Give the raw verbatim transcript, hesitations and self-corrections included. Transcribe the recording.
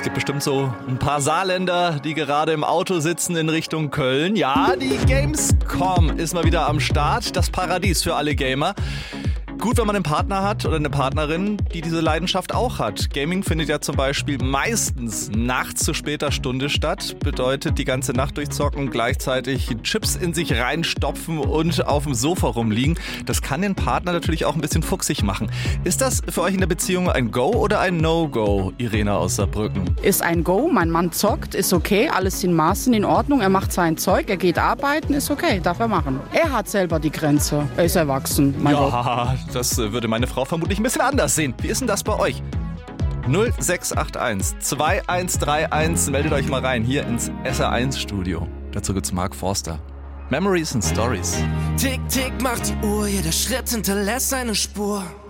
gibt bestimmt so ein paar Saarländer, die gerade im Auto sitzen in Richtung Köln. Ja, die Gamescom ist mal wieder am Start. Das Paradies für alle Gamer. Gut, wenn man einen Partner hat oder eine Partnerin, die diese Leidenschaft auch hat. Gaming findet ja zum Beispiel meistens nachts zu später Stunde statt. Bedeutet, die ganze Nacht durchzocken, gleichzeitig Chips in sich reinstopfen und auf dem Sofa rumliegen. Das kann den Partner natürlich auch ein bisschen fuchsig machen. Ist das für euch in der Beziehung ein Go oder ein No-Go, Irena aus Saarbrücken? Ist ein Go, mein Mann zockt, ist okay, alles in Maßen, in Ordnung. Er macht sein Zeug, er geht arbeiten, ist okay, darf er machen. Er hat selber die Grenze, er ist erwachsen, mein Gott. Ja, das würde meine Frau vermutlich ein bisschen anders sehen. Wie ist denn das bei euch? null sechs acht eins zwei eins drei eins, meldet euch mal rein, hier ins S R eins Studio. Dazu gibt's Mark Forster. Memories and Stories. Tick, tick, macht die Uhr, jeder Schritt hinterlässt eine Spur.